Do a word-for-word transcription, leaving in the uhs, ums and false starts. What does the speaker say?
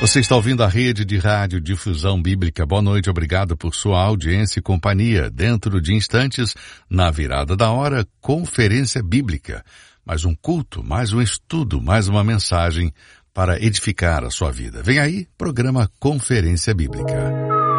Você está ouvindo a rede de rádio Difusão Bíblica. Boa noite, obrigado por sua audiência e companhia. Dentro de instantes, na virada da hora, Conferência Bíblica. Mais um culto, mais um estudo, mais uma mensagem para edificar a sua vida. Vem aí, programa Conferência Bíblica.